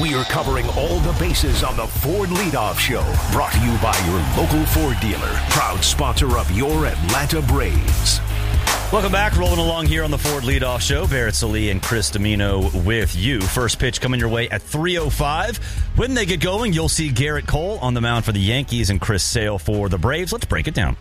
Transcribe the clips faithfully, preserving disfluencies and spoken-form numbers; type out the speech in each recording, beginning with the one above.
We're covering all the bases on the Ford Leadoff Show. Brought to you by your local Ford dealer. Proud sponsor of your Atlanta Braves. Welcome back. Rolling along here on the Ford Leadoff Show. Barrett Sallee and Chris Domino with you. First pitch coming your way at three oh five. When they get going, you'll see Garrett Cole on the mound for the Yankees and Chris Sale for the Braves. Let's break it down.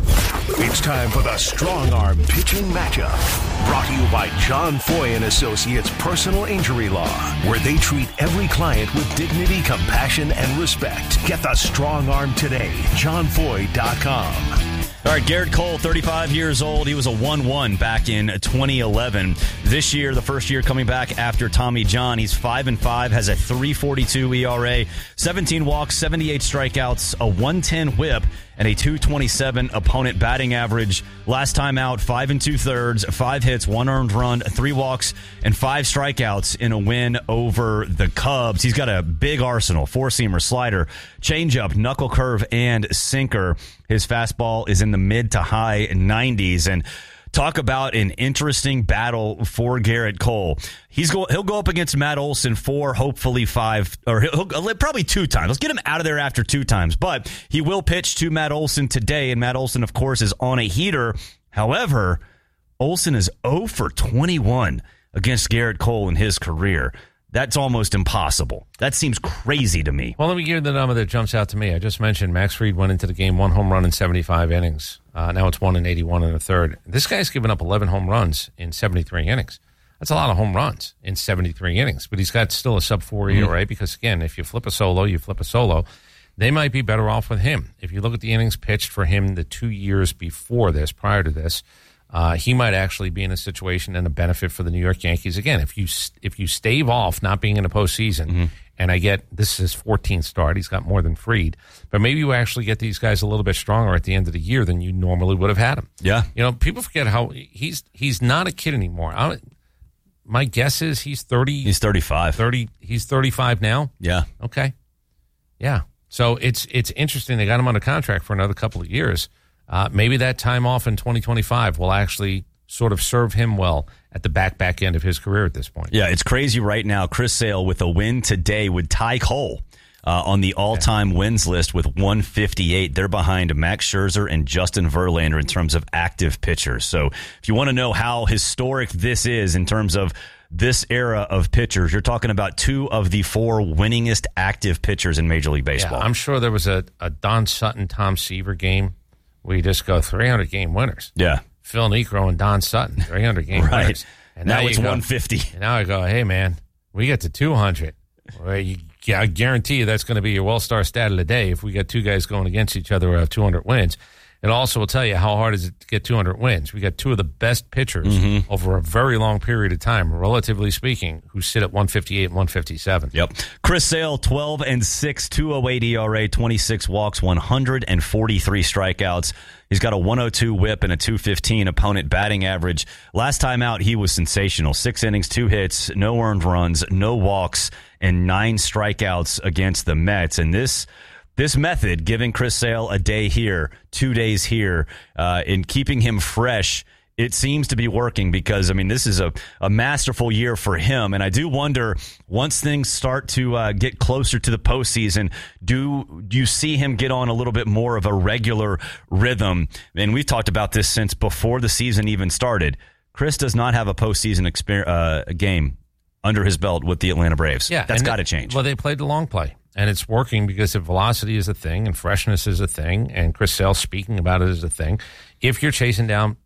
It's time for the Strong Arm Pitching Matchup. Brought to you by John Foy and Associates Personal Injury Law, where they treat every client with dignity, compassion, and respect. Get the Strong Arm today. john foy dot com. All right, Garrett Cole, thirty-five years old. He was a one one back in twenty eleven. This year, the first year coming back after Tommy John, he's five and five, has a three forty-two E R A, seventeen walks, seventy-eight strikeouts, a one ten whip, and a two twenty-seven opponent batting average. Last time out, five and two thirds, five hits, one earned run, three walks, and five strikeouts in a win over the Cubs. He's got a big arsenal: four-seamer, slider, changeup, knuckle curve, and sinker. His fastball is in the mid to high nineties. And talk about an interesting battle for Garrett Cole. He's go, he'll go up against Matt Olson four, hopefully five, or he'll, he'll probably two times. Let's get him out of there after two times. But he will pitch to Matt Olson today, and Matt Olson, of course, is on a heater. However, Olson is oh for twenty-one against Garrett Cole in his career. That's almost impossible. That seems crazy to me. Well, let me give you the number that jumps out to me. I just mentioned Max Fried went into the game, one home run in seventy-five innings. Uh, now it's one in eighty-one and a third. This guy's given up eleven home runs in seventy-three innings. That's a lot of home runs in seventy-three innings. But he's got still a sub four E R A because, again, if you flip a solo, you flip a solo. They might be better off with him. If you look at the innings pitched for him the two years before this, prior to this, Uh, he might actually be in a situation and a benefit for the New York Yankees. Again, if you if you stave off not being in the postseason, mm-hmm. and I get this is his fourteenth start, he's got more than Fried, but maybe you actually get these guys a little bit stronger at the end of the year than you normally would have had them. Yeah, you know, people forget how he's he's not a kid anymore. I, my guess is he's thirty. He's thirty-five. Thirty. He's thirty-five now. Yeah. Okay. Yeah. So it's it's interesting. They got him under contract for another couple of years. Uh, maybe that time off in twenty twenty-five will actually sort of serve him well at the back, back end of his career at this point. Yeah, it's crazy right now. Chris Sale with a win today would tie Cole uh, on the all-time yeah. wins list with one fifty-eight. They're behind Max Scherzer and Justin Verlander in terms of active pitchers. So if you want to know how historic this is in terms of this era of pitchers, you're talking about two of the four winningest active pitchers in Major League Baseball. Yeah, I'm sure there was a, a Don Sutton, Tom Seaver game. We just go three hundred game winners. Yeah. Phil Niekro and Don Sutton, three hundred game right. winners. And now, now it's go, one fifty. And now I go, hey, man, we get to two hundred. Well, you, I guarantee you that's going to be your Well-Star stat of the day if we get two guys going against each other who have two hundred wins. It also will tell you how hard is it to get two hundred wins. We got two of the best pitchers mm-hmm. over a very long period of time, relatively speaking, who sit at one fifty-eight and one fifty-seven. Yep. Chris Sale, twelve and six, two oh eight E R A, twenty-six walks, one hundred forty-three strikeouts. He's got a one oh two whip and a two fifteen opponent batting average. Last time out, he was sensational. Six innings, two hits, no earned runs, no walks, and nine strikeouts against the Mets. And this This method, giving Chris Sale a day here, two days here, uh, in keeping him fresh, it seems to be working because, I mean, this is a, a masterful year for him. And I do wonder, once things start to uh, get closer to the postseason, do, do you see him get on a little bit more of a regular rhythm? And we've talked about this since before the season even started. Chris does not have a postseason exper- uh, game under his belt with the Atlanta Braves. Yeah, That's got to change. Well, they played the long play. And it's working because if velocity is a thing and freshness is a thing, and Chris Sale speaking about it is a thing, if you're chasing down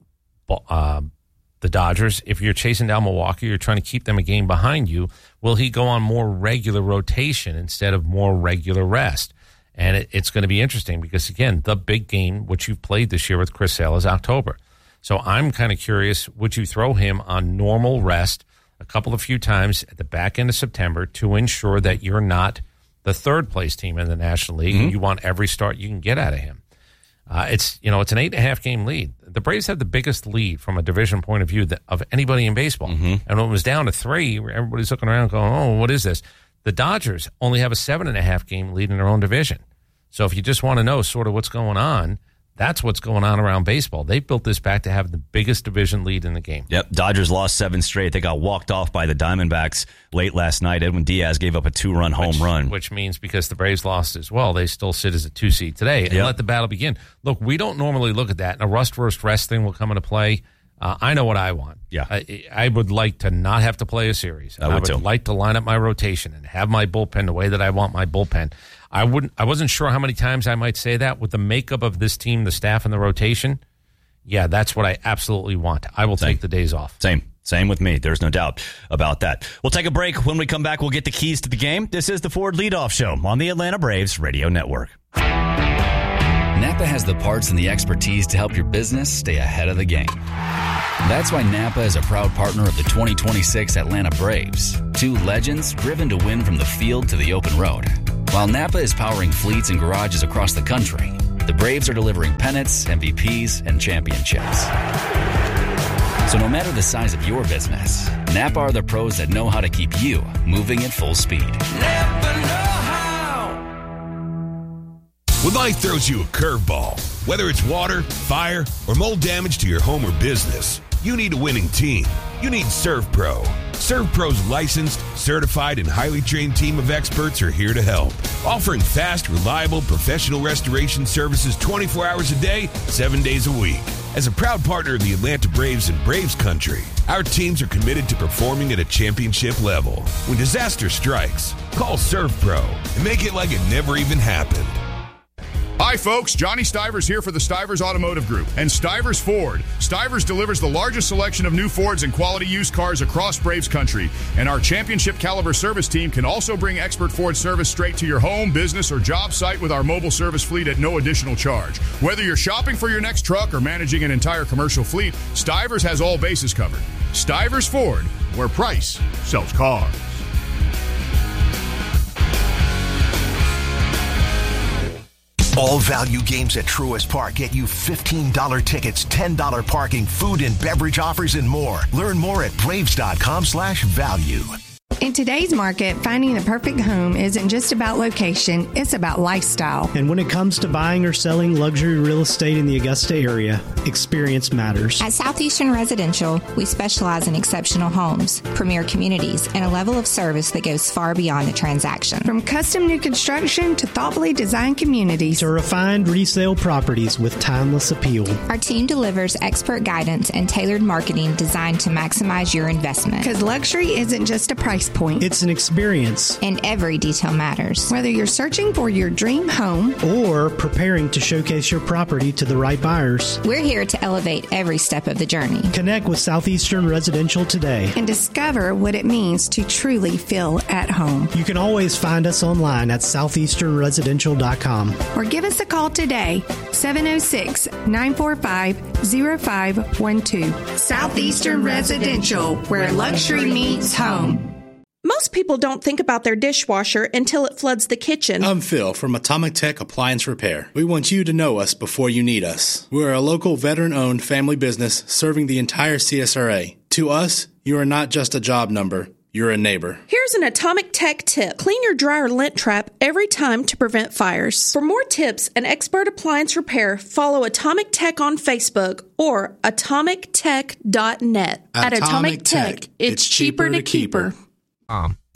uh, the Dodgers, if you're chasing down Milwaukee, you're trying to keep them a game behind you, will he go on more regular rotation instead of more regular rest? And it, it's going to be interesting because, again, the big game, which you've played this year with Chris Sale, is October. So I'm kind of curious, would you throw him on normal rest a couple of few times at the back end of September to ensure that you're not the third place team in the National League, mm-hmm. and you want every start you can get out of him. Uh, it's you know it's an eight and a half game lead. The Braves have the biggest lead from a division point of view that, of anybody in baseball. Mm-hmm. And when it was down to three, everybody's looking around going, "Oh, what is this?" The Dodgers only have a seven and a half game lead in their own division. So if you just want to know sort of what's going on, That's what's going on around baseball. They built this back to have the biggest division lead in the game. Yep, Dodgers lost seven straight. They got walked off by the Diamondbacks late last night. Edwin Diaz gave up a two-run home which, run. Which means because the Braves lost as well, they still sit as a two-seed today and yep. let the battle begin. Look, we don't normally look at that, and a rust versus rest thing will come into play. Uh, I know what I want. Yeah, I, I would like to not have to play a series. And I would, I would too. like to line up my rotation and have my bullpen the way that I want my bullpen. I wouldn't. I wasn't sure how many times I might say that with the makeup of this team, the staff, and the rotation. Yeah, that's what I absolutely want. I will Same. take the days off. Same. Same with me. There's no doubt about that. We'll take a break. When we come back, we'll get the keys to the game. This is the Ford Leadoff Show on the Atlanta Braves Radio Network. Napa has the parts and the expertise to help your business stay ahead of the game. That's why Napa is a proud partner of the twenty twenty-six Atlanta Braves, two legends driven to win from the field to the open road. While Napa is powering fleets and garages across the country, the Braves are delivering pennants, M V Ps, and championships. So no matter the size of your business, Napa are the pros that know how to keep you moving at full speed. Napa know-how. When life throws you a curveball, whether it's water, fire, or mold damage to your home or business, you need a winning team. You need ServPro. ServPro's licensed, certified, and highly trained team of experts are here to help, offering fast, reliable, professional restoration services twenty-four hours a day, seven days a week. As a proud partner of the Atlanta Braves and Braves Country, our teams are committed to performing at a championship level. When disaster strikes, call ServPro and make it like it never even happened. Hi, folks. Johnny Stivers here for the Stivers Automotive Group and Stivers Ford. Stivers delivers the largest selection of new Fords and quality used cars across Braves country. And our championship caliber service team can also bring expert Ford service straight to your home, business, or job site with our mobile service fleet at no additional charge. Whether you're shopping for your next truck or managing an entire commercial fleet, Stivers has all bases covered. Stivers Ford, where price sells cars. All value games at Truist Park get you fifteen dollars tickets, ten dollars parking, food and beverage offers, and more. Learn more at braves.com slash value. In today's market, finding the perfect home isn't just about location, it's about lifestyle. And when it comes to buying or selling luxury real estate in the Augusta area, experience matters. At Southeastern Residential, we specialize in exceptional homes, premier communities, and a level of service that goes far beyond the transaction. From custom new construction to thoughtfully designed communities to refined resale properties with timeless appeal. Our team delivers expert guidance and tailored marketing designed to maximize your investment. Because luxury isn't just a price point. It's an experience. And every detail matters. Whether you're searching for your dream home or preparing to showcase your property to the right buyers, we're here to elevate every step of the journey. Connect with Southeastern Residential today and discover what it means to truly feel at home. You can always find us online at southeastern residential dot com or give us a call today, seven oh six, nine four five, oh five one two. Southeastern Residential, where luxury meets home. Most people don't think about their dishwasher until it floods the kitchen. I'm Phil from Atomic Tech Appliance Repair. We want you to know us before you need us. We're a local veteran-owned family business serving the entire C S R A. To us, you are not just a job number. You're a neighbor. Here's an Atomic Tech tip. Clean your dryer lint trap every time to prevent fires. For more tips and expert appliance repair, follow Atomic Tech on Facebook or atomic tech dot net. At Atomic Tech, it's cheaper to keep her. Um.